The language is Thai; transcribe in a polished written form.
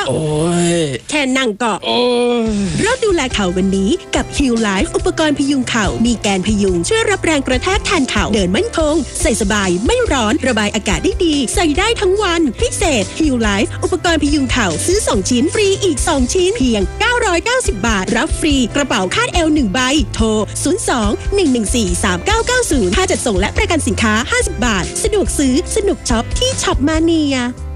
โอ้ยแค่นั่งก็โอ้ยเริ่มดูแลเข่าวันนี้กับ Heal Life อุปกรณ์พยุงเข่ามีแกนพยุงช่วยรับแรงกระแทกแทนเข่าเดินมั่นคงใส่สบายไม่ร้อนระบายอากาศได้ดีใส่ได้ทั้งวันพิเศษ Heal Life อุปกรณ์พยุงเข่าซื้อ2ชิ้นฟรีอีก2ชิ้นเพียง990 บาทรับฟรีกระเป๋าคาดเอว1ใบโทร02-114-3990ค่าจัดส่งและประกันสินค้า50 บาทสะดวกซื้อสนุกช็อปที่ช็อปมาเนีย